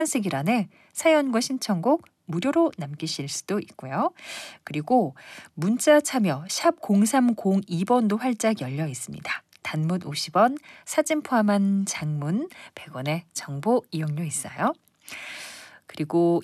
색이란에 사연과 신청곡 무료로 남기실 수도 있고요. 그리고 문자 참여 샵 0302번도 활짝 열려 있습니다. 단문 50원, 사진 포함한 장문 100원의 정보 이용료 있어요. 그리고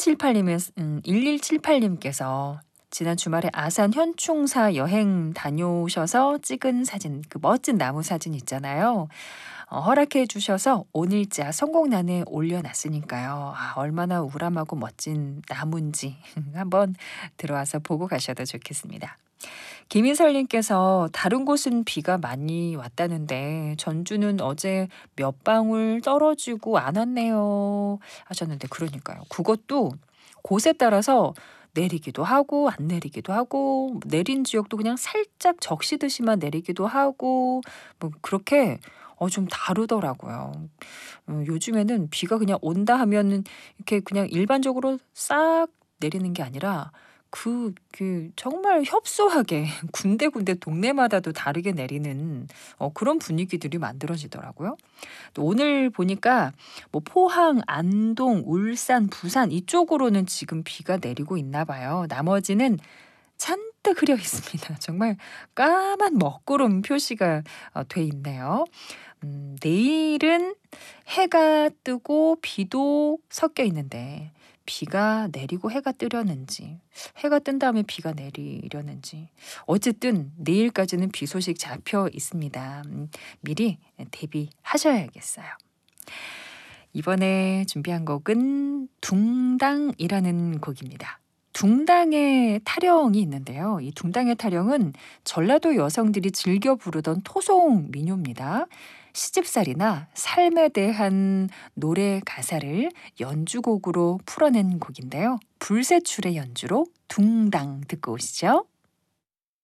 1178님께서 지난 주말에 아산 현충사 여행 다녀오셔서 찍은 사진, 그 멋진 나무 사진 있잖아요. 허락해 주셔서 오늘자 선곡란에 올려놨으니까요. 얼마나 우람하고 멋진 나무인지 한번 들어와서 보고 가셔도 좋겠습니다. 김인설님께서 다른 곳은 비가 많이 왔다는데 전주는 어제 몇 방울 떨어지고 안 왔네요 하셨는데, 그러니까요. 그것도 곳에 따라서 내리기도 하고 안 내리기도 하고, 내린 지역도 그냥 살짝 적시듯이만 내리기도 하고, 뭐 그렇게 좀 다르더라고요. 요즘에는 비가 그냥 온다 하면은 이렇게 그냥 일반적으로 싹 내리는 게 아니라 정말 협소하게 군데군데 동네마다도 다르게 내리는 그런 분위기들이 만들어지더라고요. 또 오늘 보니까 뭐 포항, 안동, 울산, 부산 이쪽으로는 지금 비가 내리고 있나 봐요. 나머지는 잔뜩 흐려 있습니다. 정말 까만 먹구름 표시가 돼 있네요. 내일은 해가 뜨고 비도 섞여 있는데 비가 내리고 해가 뜨려는지, 해가 뜬 다음에 비가 내리려는지, 어쨌든 내일까지는 비 소식 잡혀 있습니다. 미리 대비하셔야겠어요. 이번에 준비한 곡은 둥당이라는 곡입니다. 둥당의 타령이 있는데요. 이 둥당의 타령은 전라도 여성들이 즐겨 부르던 토속 민요입니다. 시집살이나 삶에 대한 노래 가사를 연주곡으로 풀어낸 곡인데요. 불세출의 연주로 둥당 듣고 오시죠.